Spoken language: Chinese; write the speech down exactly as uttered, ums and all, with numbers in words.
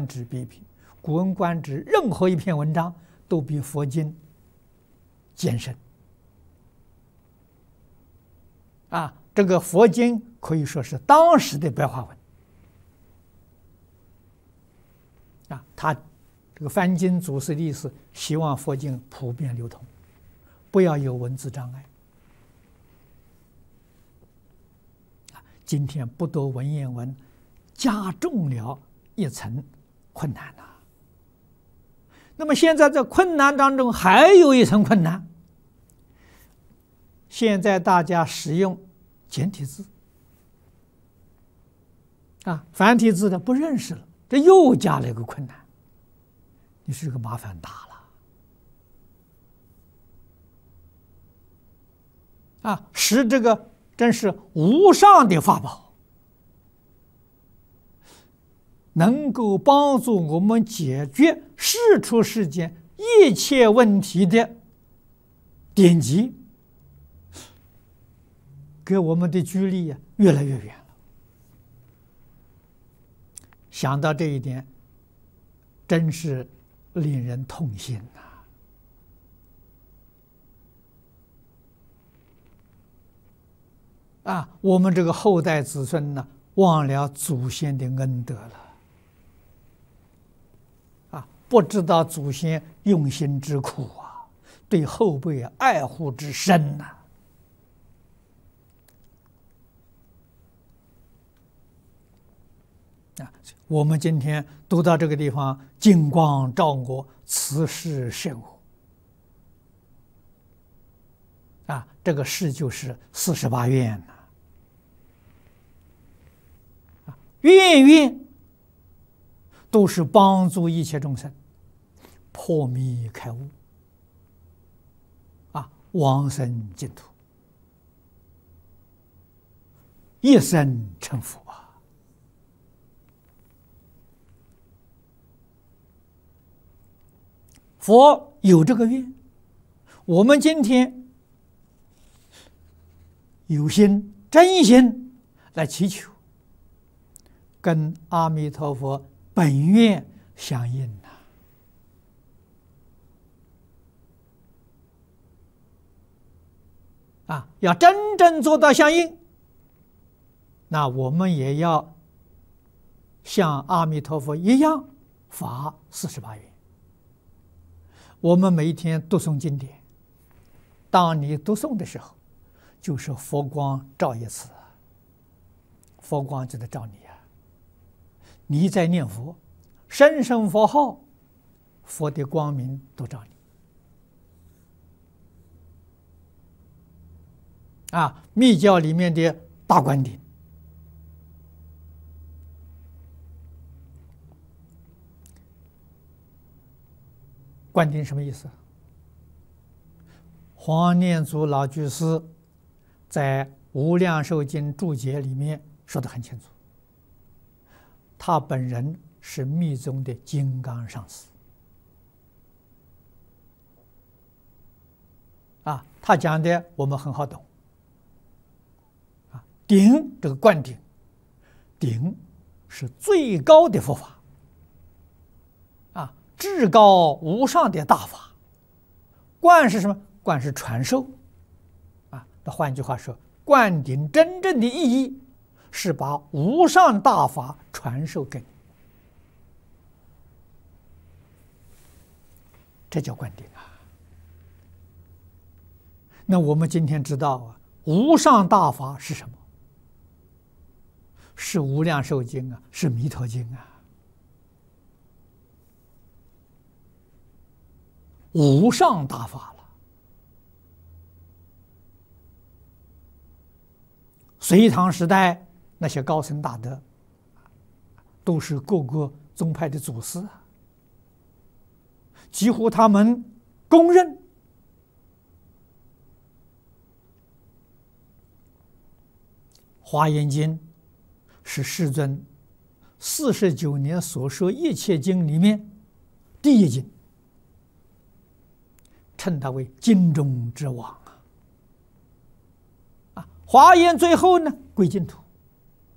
之》比一比，《古文观止》任何一篇文章都比佛经艰深。啊，这个佛经可以说是当时的白话文。啊，他这个翻经祖师的意思，希望佛经普遍流通，不要有文字障碍。啊，今天不读文言文，加重了一层困难呐、啊。那么现在在困难当中还有一层困难，现在大家使用简体字，啊，繁体字的不认识了，这又加了一个困难，你是个麻烦大了。啊，使这个真是无上的法宝，能够帮助我们解决世出世间一切问题的典籍，给我们的距离呀越来越远了。想到这一点，真是令人痛心呐！啊，我们这个后代子孙呢，忘了祖先的恩德了。啊，不知道祖先用心之苦啊，对后辈爱护之深呐、啊。啊，我们今天读到这个地方，金光照我，此事甚乎？啊，这个事就是四十八愿呐、啊，愿愿都是帮助一切众生破迷开悟，啊，往生净土，一生成佛啊！佛有这个愿，我们今天有心真心来祈求，跟阿弥陀佛本愿相应呐、啊。啊，要真正做到相应，那我们也要像阿弥陀佛一样发四十八愿。我们每一天读诵经典，当你读诵的时候，就是佛光照一次，佛光就在照你啊！你在念佛，声声佛号，佛的光明都照你。啊，密教里面的大灌顶，灌顶什么意思？黄念祖老居士在《无量寿经》注解里面说得很清楚，他本人是密宗的金刚上师。啊，他讲的我们很好懂。啊，顶这个灌顶，顶是最高的佛法。啊，至高无上的大法。灌是什么？灌是传授。啊，那换句话说，灌顶真正的意义是把无上大法传授给你，这叫灌顶啊。那我们今天知道啊，无上大法是什么？是无量寿经啊，是弥陀经啊。无上大法了。隋唐时代那些高僧大德，都是各个宗派的祖师啊，几乎他们公认华严经是世尊四十九年所说一切经里面第一经，称它为经中之王啊！啊，华严最后呢归净土。